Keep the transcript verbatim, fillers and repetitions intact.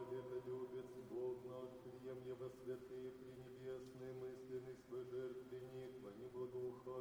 человеколюбец, Бог наш, приемле во святые пренебесные мысленный свой жертвенник, во него духа